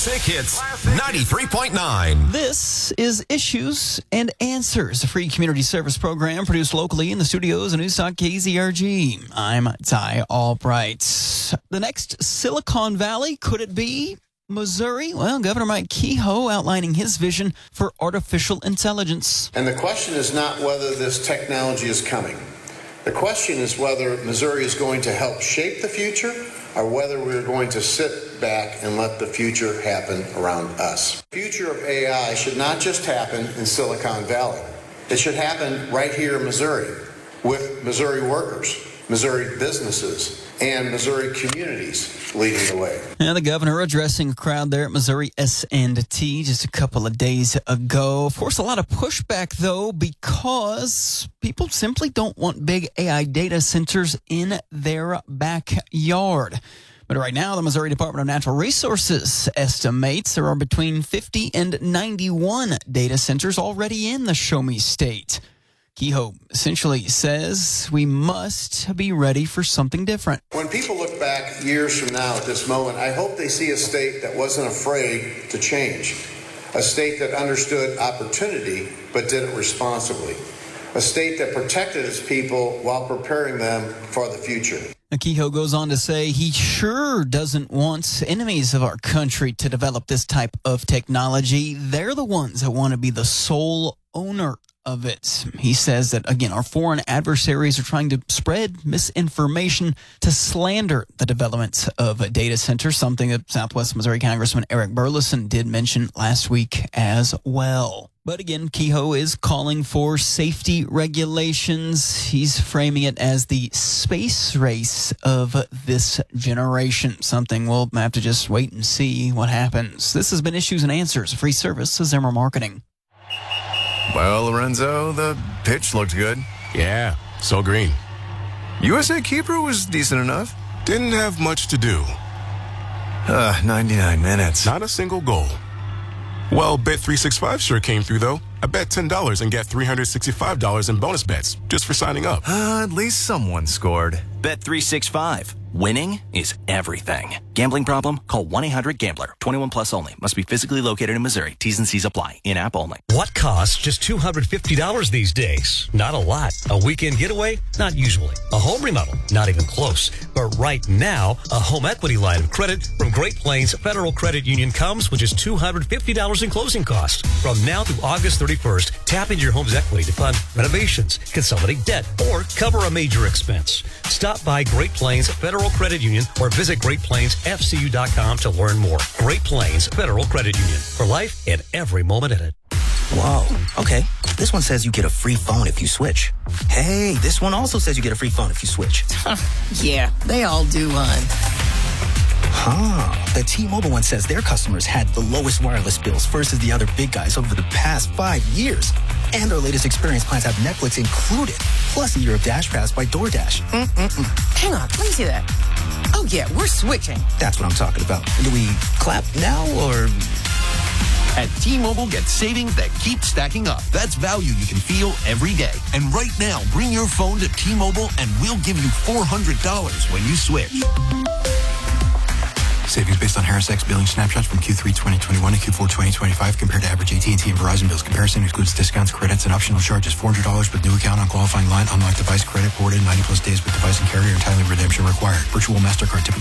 Classic Hits 93.9. This is Issues and Answers, a free community service program produced locally in the studios of Newstock KZRG. I'm Ty Albright. The next Silicon Valley, could it be Missouri? Well, Governor Mike Kehoe outlining his vision for artificial intelligence. And the question is not whether this technology is coming. The question is whether Missouri is going to help shape the future or whether we're going to sit back and let the future happen around us. The future of AI should not just happen in Silicon Valley. It should happen right here in Missouri with Missouri workers, Missouri businesses, and Missouri communities leading the way. And the governor addressing a crowd there at Missouri S&T just a couple of days ago. Of course, a lot of pushback, though, because people simply don't want big AI data centers in their backyard. But right now, the Missouri Department of Natural Resources estimates there are between 50 and 91 data centers already in the Show Me State. Kehoe essentially says we must be ready for something different. When people look back years from now at this moment, I hope they see a state that wasn't afraid to change, a state that understood opportunity but did it responsibly, a state that protected its people while preparing them for the future. Kehoe goes on to say he sure doesn't want enemies of our country to develop this type of technology. They're the ones that want to be the sole owner of it. He says that, again, our foreign adversaries are trying to spread misinformation to slander the development of a data center, something that Southwest Missouri Congressman Eric Burleson did mention last week as well. But again, Kehoe is calling for safety regulations. He's framing it as the space race of this generation, something we'll have to just wait and see what happens. This has been Issues and Answers, a free service of Zimmer Marketing. Well, Lorenzo, the pitch looked good. Yeah, so green. USA Keeper was decent enough. Didn't have much to do. 99 minutes. Not a single goal. Well, Bet365 sure came through, though. I bet $10 and get $365 in bonus bets just for signing up. At least someone scored. Bet365. Winning is everything. Gambling problem? Call 1-800-GAMBLER. 21 plus only. Must be physically located in Missouri. T's and C's apply. In-app only. What costs just $250 these days? Not a lot. A weekend getaway? Not usually. A home remodel? Not even close. But right now, a home equity line of credit from Great Plains Federal Credit Union comes with just $250 in closing costs. From now through August 31st, tap into your home's equity to fund renovations, consolidate debt, or cover a major expense. Stop by Great Plains Federal Credit Union or visit GreatPlainsFCU.com to learn more. Great Plains Federal Credit Union. For life and every moment in it. Whoa, okay. This one says you get a free phone if you switch. Hey, this one also says you get a free phone if you switch. Yeah, they all do, The T-Mobile one says their customers had the lowest wireless bills versus the other big guys over the past 5 years. And their latest experience plans have Netflix included, plus a year of Dash Pass by DoorDash. Hang on, let me see that. Oh, yeah, we're switching. That's what I'm talking about. Do we clap now or... At T-Mobile, get savings that keep stacking up. That's value you can feel every day. And right now, bring your phone to T-Mobile and we'll give you $400 when you switch. Savings based on Harris X billing snapshots from Q3 2021 to Q4 2025 compared to average AT&T and Verizon bills. Comparison excludes discounts, credits, and optional charges. $400 with new account on qualifying line. Unlocked device credit ported 90 plus days with device and carrier. And timely redemption required. Virtual MasterCard typically